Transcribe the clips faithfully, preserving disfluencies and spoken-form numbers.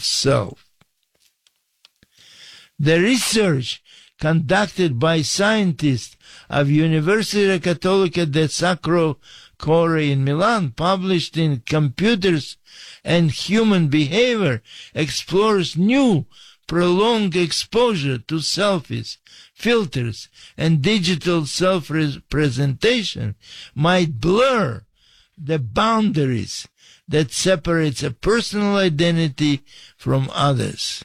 of self. The research conducted by scientists of Università Cattolica del Sacro Cuore in Milan, published in Computers and Human Behavior, explores new prolonged exposure to selfies, filters, and digital self-representation might blur the boundaries that separates a personal identity from others.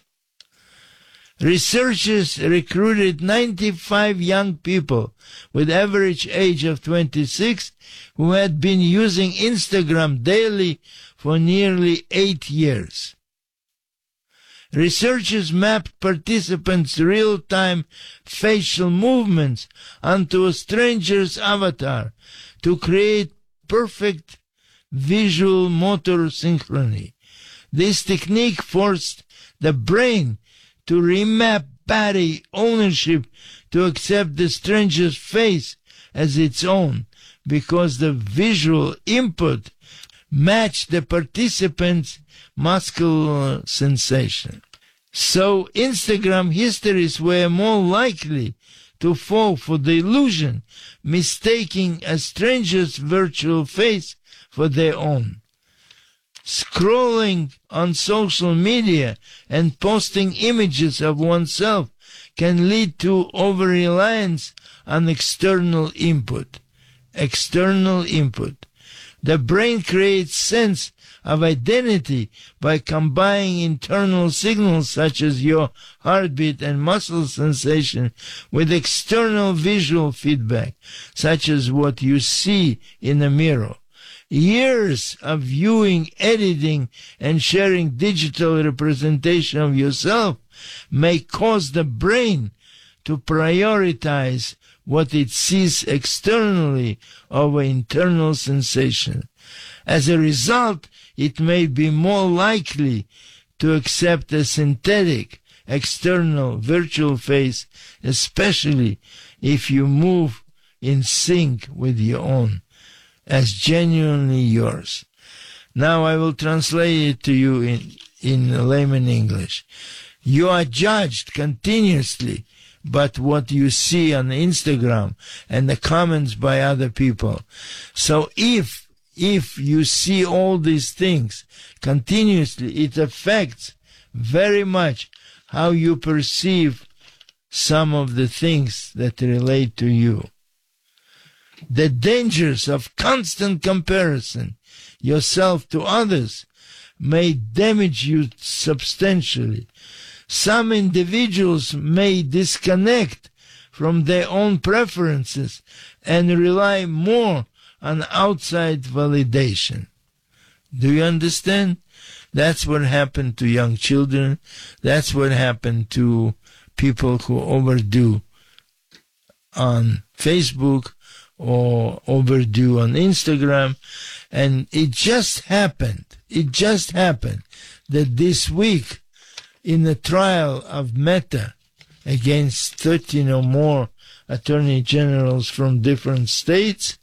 Researchers recruited ninety-five young people with average age of twenty-six who had been using Instagram daily for nearly eight years. Researchers mapped participants' real-time facial movements onto a stranger's avatar to create perfect visual motor synchrony. This technique forced the brain to remap body ownership to accept the stranger's face as its own, because the visual input matched the participant's muscular sensation. So Instagram histories were more likely to fall for the illusion, mistaking a stranger's virtual face for their own. Scrolling on social media and posting images of oneself can lead to over-reliance on external input. External input. The brain creates sense of identity by combining internal signals such as your heartbeat and muscle sensation with external visual feedback, such as what you see in a mirror. Years of viewing, editing, and sharing digital representation of yourself may cause the brain to prioritize what it sees externally over internal sensation. As a result, it may be more likely to accept a synthetic, external, virtual face, especially if you move in sync with your own, as genuinely yours. Now I will translate it to you in, in layman English. You are judged continuously by what you see on Instagram and the comments by other people. So if, if you see all these things continuously, it affects very much how you perceive some of the things that relate to you. The dangers of constant comparison yourself to others may damage you substantially. Some individuals may disconnect from their own preferences and rely more on outside validation. Do you understand? That's what happened to young children. That's what happened to people who overdo on Facebook or overdue on Instagram. And it just happened, it just happened that this week in the trial of Meta against thirteen or more attorney generals from different states,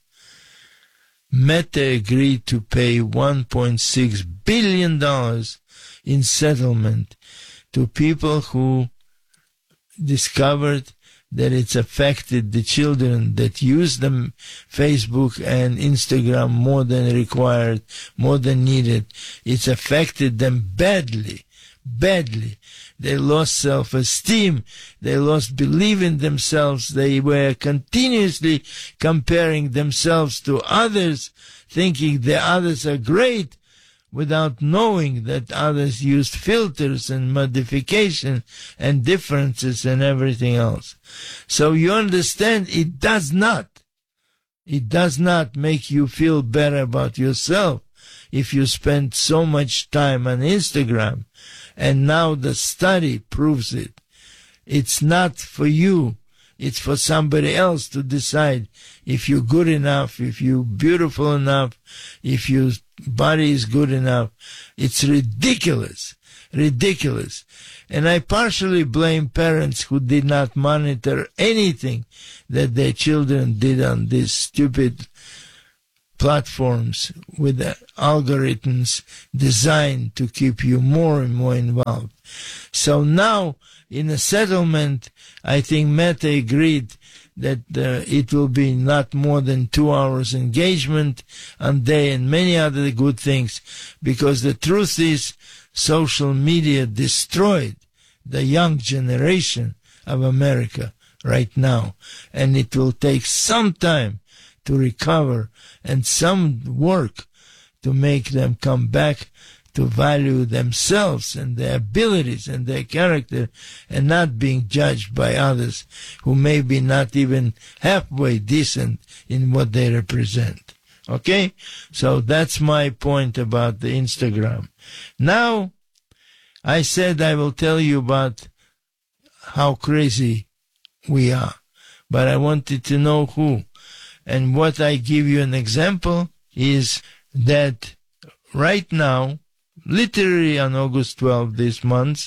Meta agreed to pay one point six billion dollars in settlement to people who discovered that it's affected the children that use them, Facebook and Instagram, more than required, more than needed. It's affected them badly, badly. They lost self-esteem. They lost belief in themselves. They were continuously comparing themselves to others, thinking the others are great, without knowing that others used filters and modification and differences and everything else. So you understand, it does not, it does not make you feel better about yourself if you spend so much time on Instagram. And now the study proves it. It's not for you. It's for somebody else to decide if you're good enough, if you're beautiful enough, if your body is good enough. It's ridiculous, ridiculous. And I partially blame parents who did not monitor anything that their children did on this stupid platforms with the algorithms designed to keep you more and more involved. So now, in a settlement, I think Meta agreed that uh, it will be not more than two hours engagement a day and many other good things, because the truth is social media destroyed the young generation of America right now, and it will take some time to recover and some work to make them come back to value themselves and their abilities and their character, and not being judged by others who may be not even halfway decent in what they represent. Okay? So that's my point about the Instagram. Now, I said I will tell you about how crazy we are, but I wanted to know who. And what I give you an example is that right now, literally on August twelfth this month,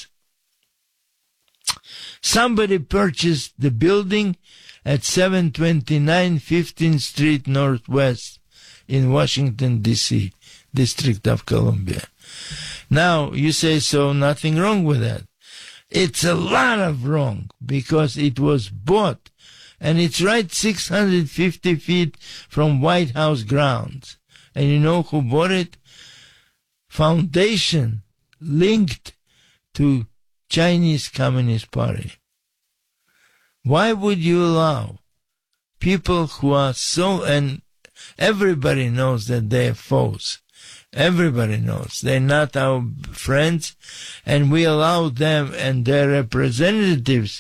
somebody purchased the building at seven twenty-nine fifteenth Street Northwest in Washington, D C, District of Columbia. Now, you say, so nothing wrong with that. It's a lot of wrong, because it was bought, and it's right six hundred fifty feet from White House grounds. And you know who bought it? Foundation linked to Chinese Communist Party. Why would you allow people who are so, and everybody knows that they're foes. Everybody knows they're not our friends, and we allow them and their representatives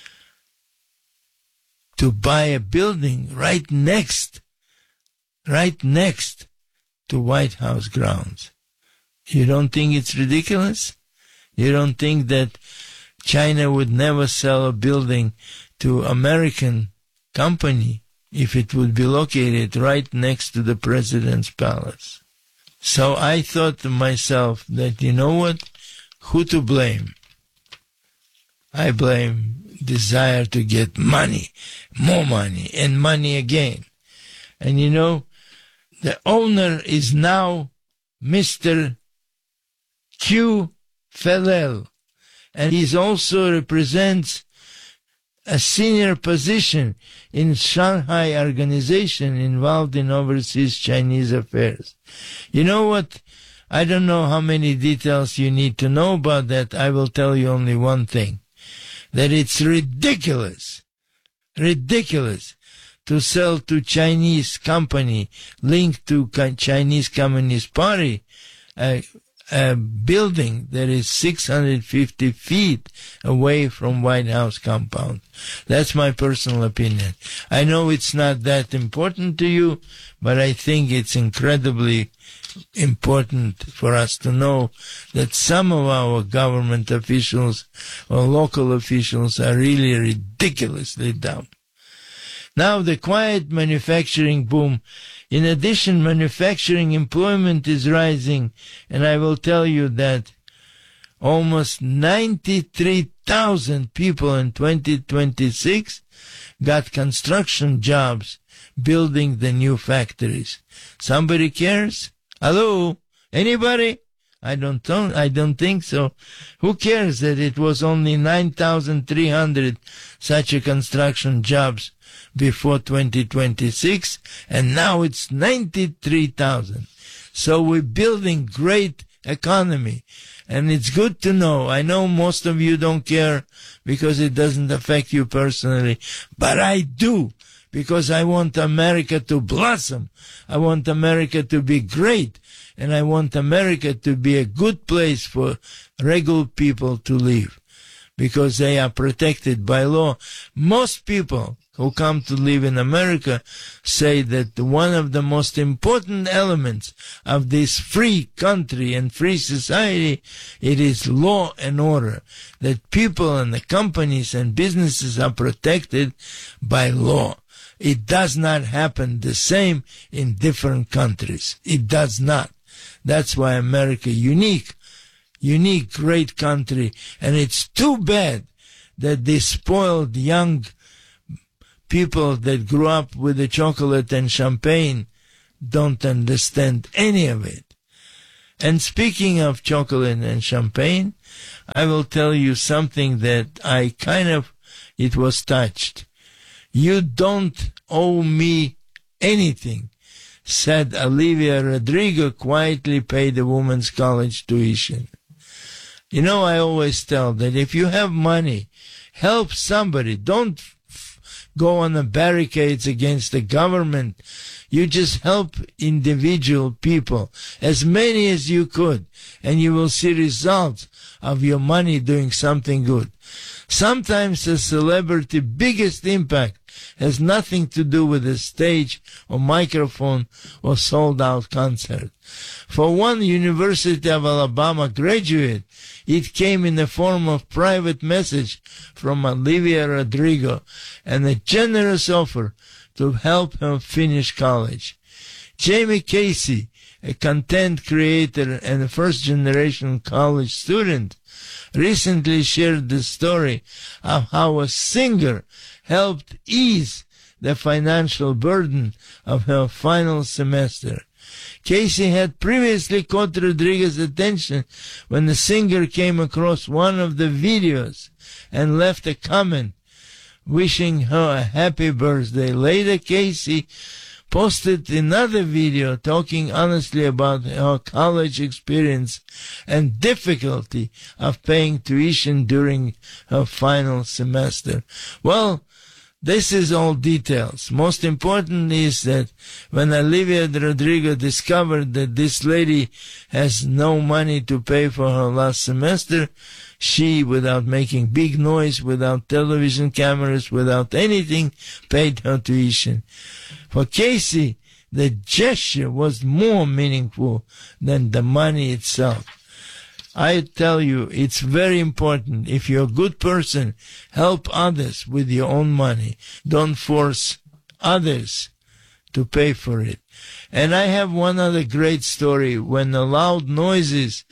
to buy a building right next, right next to White House grounds. You don't think it's ridiculous? You don't think that China would never sell a building to American company if it would be located right next to the president's palace? So I thought to myself that, you know what? Who to blame? I blame desire to get money, more money, and money again. And you know, the owner is now Mister Q Fellel, and he also represents a senior position in Shanghai organization involved in overseas Chinese affairs. You know what? I don't know how many details you need to know about that. I will tell you only one thing, that it's ridiculous, ridiculous to sell to Chinese company linked to Chinese Communist Party a, a building that is six hundred fifty feet away from White House compound. That's my personal opinion. I know it's not that important to you, but I think it's incredibly important for us to know that some of our government officials or local officials are really ridiculously dumb. Now, the quiet manufacturing boom. In addition, manufacturing employment is rising, and I will tell you that almost ninety-three thousand people in twenty twenty-six got construction jobs building the new factories. Somebody cares? Hello? Anybody? I don't, I don't think so. Who cares that it was only nine thousand three hundred such a construction jobs before twenty twenty-six, and now it's ninety-three thousand. So we're building great economy, and it's good to know. I know most of you don't care because it doesn't affect you personally, but I do, because I want America to blossom. I want America to be great, and I want America to be a good place for regular people to live, because they are protected by law. Most people who come to live in America say that one of the most important elements of this free country and free society, it is law and order, that people and the companies and businesses are protected by law. It does not happen the same in different countries. It does not. That's why America unique, unique, great country. And it's too bad that these spoiled young people that grew up with the chocolate and champagne don't understand any of it. And speaking of chocolate and champagne, I will tell you something that I kind of, it was touched. You don't owe me anything, said Olivia Rodrigo, quietly paid the woman's college tuition. You know, I always tell that if you have money, help somebody. Don't f- go on the barricades against the government. You just help individual people, as many as you could, and you will see results of your money doing something good. Sometimes a celebrity biggest impact has nothing to do with the stage or microphone or sold out concert. For one University of Alabama graduate, it came in the form of private message from Olivia Rodrigo and a generous offer to help her finish college. Jamie Casey, a content creator and a first-generation college student, recently shared the story of how a singer helped ease the financial burden of her final semester. Casey had previously caught Rodriguez's attention when the singer came across one of the videos and left a comment wishing her a happy birthday. Later, Casey posted another video talking honestly about her college experience and difficulty of paying tuition during her final semester. Well, this is all details. Most important is that when Olivia Rodrigo discovered that this lady has no money to pay for her last semester, she, without making big noise, without television cameras, without anything, paid her tuition. For Casey, the gesture was more meaningful than the money itself. I tell you, it's very important. If you're a good person, help others with your own money. Don't force others to pay for it. And I have one other great story. When the loud noises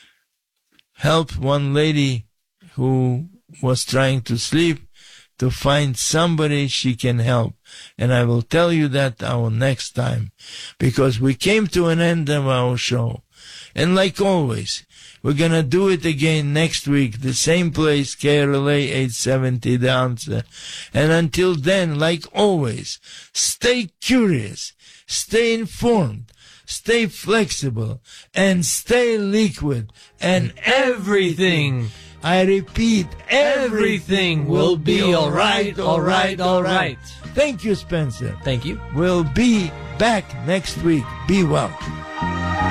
helped one lady who was trying to sleep to find somebody she can help. And I will tell you that our next time, because we came to an end of our show. And like always, we're going to do it again next week, the same place, K R L A eight seventy, The Answer. And until then, like always, stay curious, stay informed, stay flexible, and stay liquid. And everything, I repeat, everything will be all right, all right, all right. Thank you, Spencer. Thank you. We'll be back next week. Be well.